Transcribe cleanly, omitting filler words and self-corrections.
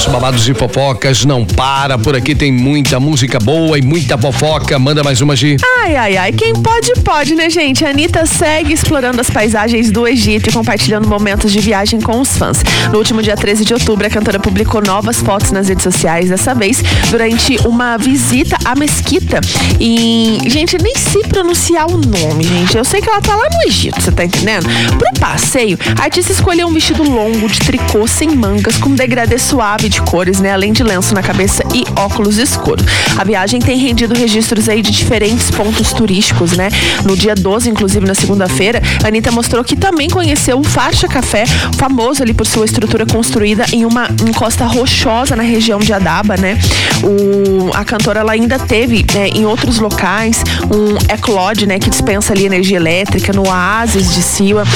nosso Babados e Fofocas não para. Por aqui tem muita música boa e muita fofoca. Manda mais uma, Gi. Ai, quem pode, né, gente? A Anitta segue explorando as paisagens do Egito e compartilhando momentos de viagem com os fãs. No último dia 13 de outubro, a cantora publicou novas fotos nas redes sociais, dessa vez durante uma visita à mesquita. E, gente, nem sei pronunciar o nome, gente. Eu sei que ela tá lá no Egito, você tá entendendo? Pro passeio, a artista escolheu um vestido longo de tricô sem mangas, com degradê suave de cores, né? Além de lenço na cabeça e óculos escuros. A viagem tem rendido registros aí de diferentes pontos turísticos, né? No dia 12, inclusive na segunda-feira, a Anitta mostrou que também conheceu o Farcha Café, famoso ali por sua estrutura construída em uma encosta rochosa na região de Adaba, né? A cantora, ela ainda teve, né, em outros locais um Ecolodge, né, que dispensa ali energia elétrica, no Oásis de Siwa,